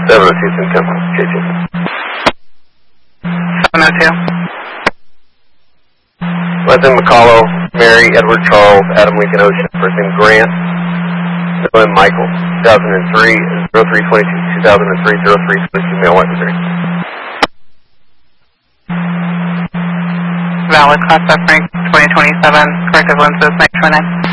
702 Temple, KT. 702. Last name McCullough, Mary, Edward, Charles, Adam, Lincoln, Ocean. First name Grant, middle name Michael. 2003, 0322, 2003, 0322, male, white, Missouri. Valid, class F rank 2027, corrective lenses, 929.